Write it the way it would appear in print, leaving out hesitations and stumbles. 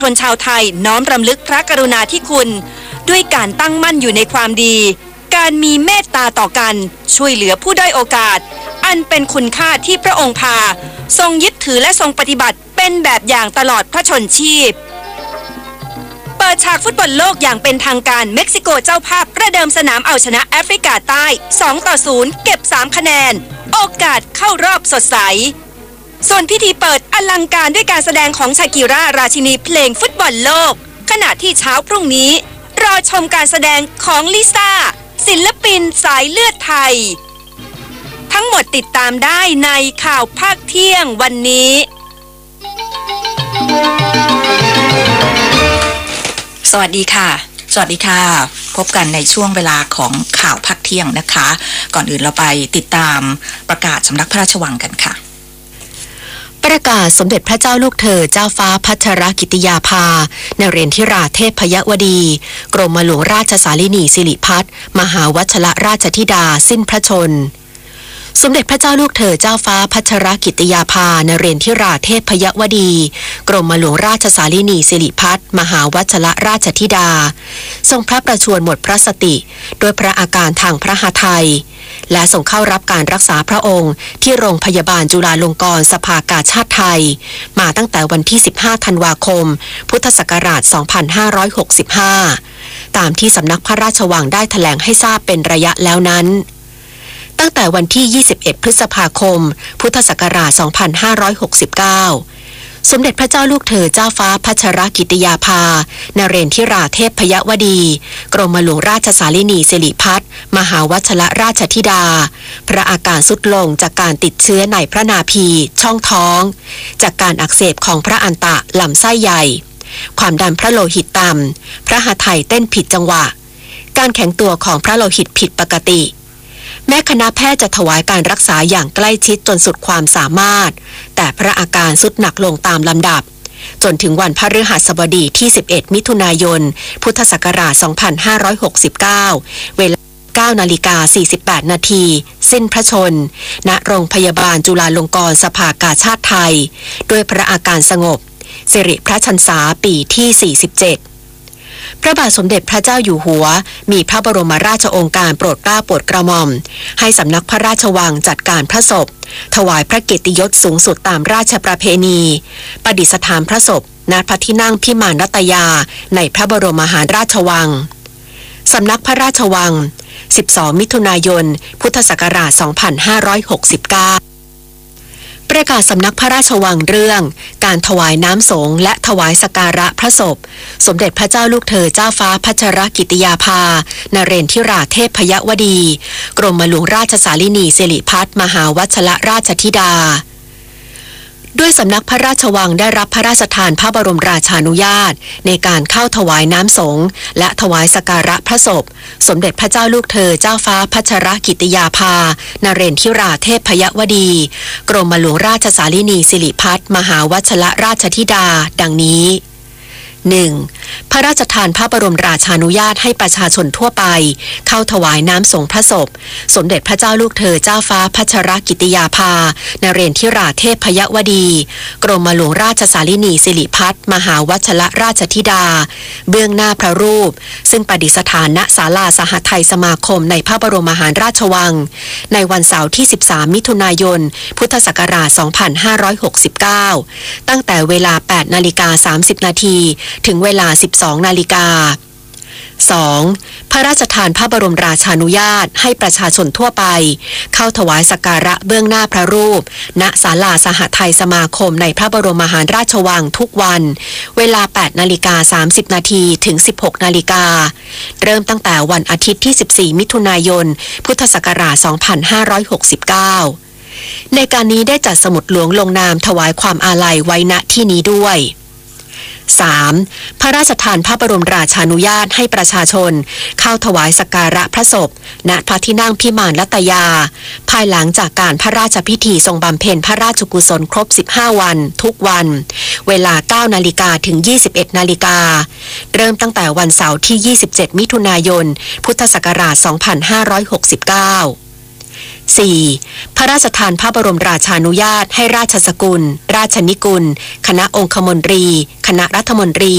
ชนชาวไทยน้อมรำลึกพระกรุณาธิคุณด้วยการตั้งมั่นอยู่ในความดีการมีเมตตาต่อกันช่วยเหลือผู้ด้อยโอกาสอันเป็นคุณค่าที่พระองค์พาทรงยึดถือและทรงปฏิบัติเป็นแบบอย่างตลอดพระชนชีพเปิดฉากฟุตบอลโลกอย่างเป็นทางการเม็กซิโกเจ้าภาพประเดิมสนามเอาชนะแอฟริกาใต้ 2-0 เก็บ 3 คะแนนโอกาสเข้ารอบสดใสส่วนพิธีเปิดอลังการด้วยการแสดงของชากิราราชินีเพลงฟุตบอลโลกขณะที่เช้าพรุ่งนี้รอชมการแสดงของลิซ่าศิลปินสายเลือดไทยทั้งหมดติดตามได้ในข่าวภาคเที่ยงวันนี้สวัสดีค่ะสวัสดีค่ะพบกันในช่วงเวลาของข่าวภาคเที่ยงนะคะก่อนอื่นเราไปติดตามประกาศสำนักพระราชวังกันค่ะประกาศสมเด็จพระเจ้าลูกเธอเจ้าฟ้าพัชรกิติยาภานเรนทิราเทพยวดีกรมหลวงราชสารินีสิริพัฒน์มหาวชรราชธิดาสิ้นพระชนสมเด็จพระเจ้าลูกเธอเจ้าฟ้าพัชรกิติยาภานเรนทิราเทพยวดีกรมหลวงราชสารินีสิริพัฒน์มหาวชรราชธิดาทรงพระประชวรหมดพระสติโดยพระอาการทางพระหทัยและส่งเข้ารับการรักษาพระองค์ที่โรงพยาบาลจุฬาลงกรณ์สภากาชาดไทยมาตั้งแต่วันที่15ธันวาคมพุทธศักราช2565ตามที่สำนักพระราชวังได้แถลงให้ทราบเป็นระยะแล้วนั้นตั้งแต่วันที่21พฤษภาคมพุทธศักราช2569สมเด็จพระเจ้าลูกเธอเจ้าฟ้าพัชรกิติยาภานเรนทิราเทพยวดีกรมหลวงราชสารินีสิริพัฒน์มหาวชรราชธิดาพระอาการทรุดลงจากการติดเชื้อในพระนาภีช่องท้องจากการอักเสบของพระอันตะลำไส้ใหญ่ความดันพระโลหิตต่ำพระหทัยเต้นผิดจังหวะการแข็งตัวของพระโลหิตผิดปกติแม้คณะแพทย์จะถวายการรักษาอย่างใกล้ชิดจนสุดความสามารถแต่พระอาการทรุดหนักลงตามลำดับจนถึงวันพฤหัสบดีที่11มิถุนายนพุทธศักราช2569เวลา 9:48 นาทีสิ้นพระชนณโรงพยาบาลจุฬาลงกรณ์สภากาชาดไทยด้วยพระอาการสงบสิริพระชรรษาปีที่47พระบาทสมเด็จพระเจ้าอยู่หัวมีพระบรมราชโองการโปรดเกล้าโปรดกระหม่อมให้สำนักพระราชวังจัดการพระศพถวายพระเกียรติยศสูงสุดตามราชประเพณีประดิษฐานพระศพณพระที่นั่งพิมานรัตยาในพระบรมมหาราชวังสำนักพระราชวัง12มิถุนายนพุทธศักราช2569ประกาศสำนักพระราชวังเรื่องการถวายน้ำสงฆ์และถวายสักการะพระศพสมเด็จพระเจ้าลูกเธอเจ้าฟ้าพัชรกิติยาภานเรนทิราเทพยวดีกรมหลวงราชสารินีสิริพัฒน์มหาวชรราชธิดาด้วยสำนักพระราชวังได้รับพระราชทานพระบรมราชานุญาตในการเข้าถวายน้ำสงฆ์และถวายสักการะพระศพสมเด็จพระเจ้าลูกเธอเจ้าฟ้าพัชรกิติยาภานเรนทิราเทพยวดีกรมหลวงราชสารินีสิริพัฒน์มหาวชรราชธิดาดังนี้ 1. พระราชทานพระบรมราชานุญาตให้ประชาชนทั่วไปเข้าถวายน้ำสงฆ์พระศพสมเด็จพระเจ้าลูกเธอเจ้าฟ้าพัชรกิติยาภานเรนทิราเทพยวดีกรมหลวงราชสารินีสิริพัฒน์มหาวชรราชธิดาเบื้องหน้าพระรูปซึ่งประดิษฐานณศาลาสหทัยสมาคมในพระบรมมหาราชวังในวันเสาร์ที่13มิถุนายนพุทธศักราช2569ตั้งแต่เวลา 8:30 นาทีถึงเวลา 12:00 น. 2. พระราชทานพระบรมราชานุญาตให้ประชาชนทั่วไปเข้าถวายสักการะเบื้องหน้าพระรูปณศาลาสหทัยสมาคมในพระบรมมหาราชวังทุกวันเวลา 8:30 นาทีถึง 16:00 น. เริ่มตั้งแต่วันอาทิตย์ที่14มิถุนายนพุทธศักราช2569ในการนี้ได้จัดสมุดหลวงลงนามถวายความอาลัยไว้ณที่นี้ด้วย 3. พระราชทานพระบรมราชานุญาตให้ประชาชนเข้าถวายสักการะพระศพณพระที่นั่งพิมานรัตยาภายหลังจากการพระราชพิธีทรงบำเพ็ญพระราชกุศลครบ15วันทุกวันเวลา 9:00 น. ถึง 21:00 น. เริ่มตั้งแต่วันเสาร์ที่27มิถุนายนพุทธศักราช25694. พระราชทานพระบรมราชานุญาตให้ราชสกุลราชนิกุลคณะองคมนตรีคณะรัฐมนตรี